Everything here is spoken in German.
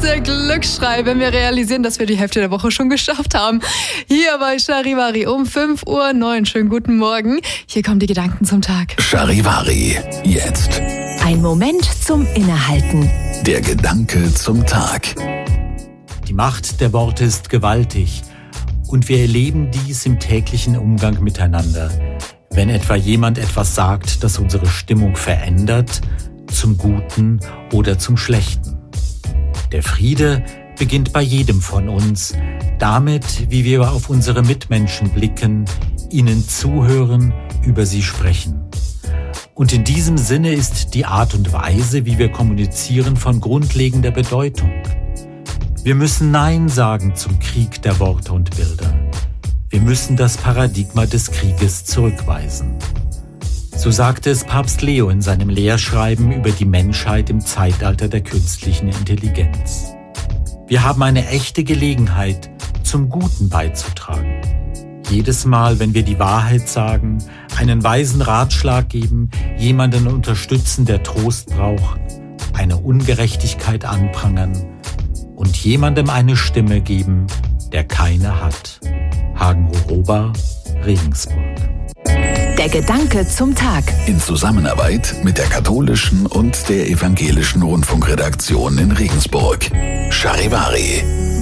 große Glücksschrei, wenn wir realisieren, dass wir die Hälfte der Woche schon geschafft haben. Hier bei Charivari um 5:09 Uhr. Schönen guten Morgen. Hier kommen die Gedanken zum Tag. Charivari, jetzt. Ein Moment zum Innehalten. Der Gedanke zum Tag. Die Macht der Worte ist gewaltig und wir erleben dies im täglichen Umgang miteinander. Wenn etwa jemand etwas sagt, das unsere Stimmung verändert, zum Guten oder zum Schlechten. Der Friede beginnt bei jedem von uns, damit, wie wir auf unsere Mitmenschen blicken, ihnen zuhören, über sie sprechen. Und in diesem Sinne ist die Art und Weise, wie wir kommunizieren, von grundlegender Bedeutung. Wir müssen Nein sagen zum Krieg der Worte und Bilder. Wir müssen das Paradigma des Krieges zurückweisen. So sagte es Papst Leo in seinem Lehrschreiben über die Menschheit im Zeitalter der künstlichen Intelligenz. Wir haben eine echte Gelegenheit, zum Guten beizutragen. Jedes Mal, wenn wir die Wahrheit sagen, einen weisen Ratschlag geben, jemanden unterstützen, der Trost braucht, eine Ungerechtigkeit anprangern und jemandem eine Stimme geben, der keine hat. Hagen-Rohroba, Regensburg. Der Gedanke zum Tag. In Zusammenarbeit mit der katholischen und der evangelischen Rundfunkredaktion in Regensburg. Charivari.